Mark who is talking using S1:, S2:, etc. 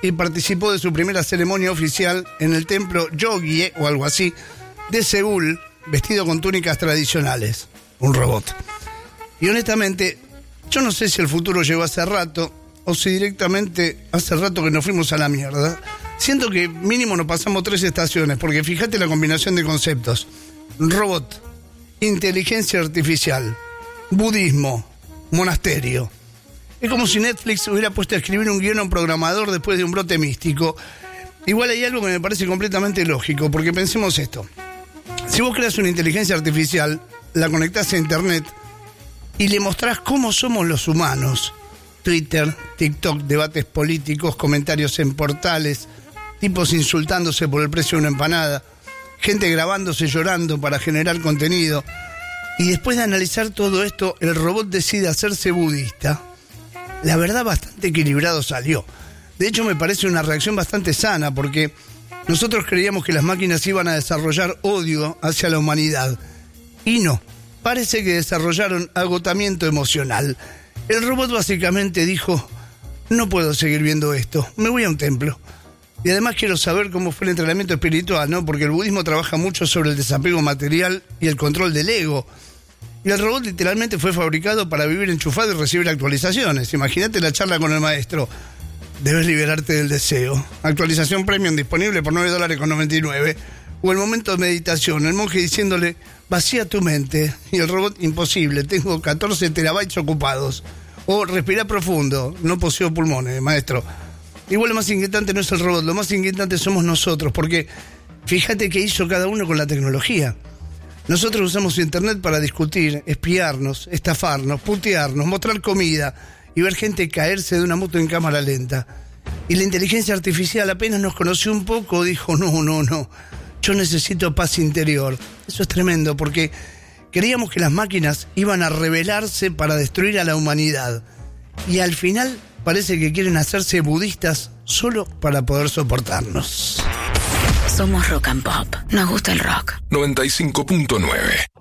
S1: y participó de su primera ceremonia oficial en el templo Yogye o algo así de Seúl, vestido con túnicas tradicionales. Un robot. Y honestamente, yo no sé si el futuro llegó hace rato o si directamente hace rato que nos fuimos a la mierda. Siento que mínimo nos pasamos 3 estaciones, porque fíjate la combinación de conceptos. Robot, inteligencia artificial, budismo, monasterio. Es como si Netflix hubiera puesto a escribir un guión a un programador después de un brote místico. Igual hay algo que me parece completamente lógico, porque pensemos esto. Si vos creas una inteligencia artificial, la conectás a internet y le mostrás cómo somos los humanos. Twitter, TikTok, debates políticos, comentarios en portales, tipos insultándose por el precio de una empanada, gente grabándose llorando para generar contenido. Y después de analizar todo esto, el robot decide hacerse budista. La verdad, bastante equilibrado salió. De hecho, me parece una reacción bastante sana, porque nosotros creíamos que las máquinas iban a desarrollar odio hacia la humanidad. Y no, parece que desarrollaron agotamiento emocional. El robot básicamente dijo: no puedo seguir viendo esto, me voy a un templo. Y además quiero saber cómo fue el entrenamiento espiritual, ¿no? Porque el budismo trabaja mucho sobre el desapego material y el control del ego. Y el robot literalmente fue fabricado para vivir enchufado y recibir actualizaciones. Imagínate la charla con el maestro. Debes liberarte del deseo. Actualización premium disponible por $9.99. O el momento de meditación, el monje diciéndole: vacía tu mente. Y el robot: imposible, tengo 14 terabytes ocupados. O respira profundo, no poseo pulmones, maestro. Igual lo más inquietante no es el robot, lo más inquietante somos nosotros, porque fíjate qué hizo cada uno con la tecnología. Nosotros usamos internet para discutir, espiarnos, estafarnos, putearnos, mostrar comida y ver gente caerse de una moto en cámara lenta. Y la inteligencia artificial apenas nos conoció un poco, dijo: no, yo necesito paz interior. Eso es tremendo, porque creíamos que las máquinas iban a rebelarse para destruir a la humanidad. Y al final parece que quieren hacerse budistas solo para poder soportarnos.
S2: Somos Rock and Pop. Nos gusta el rock.
S3: 95.9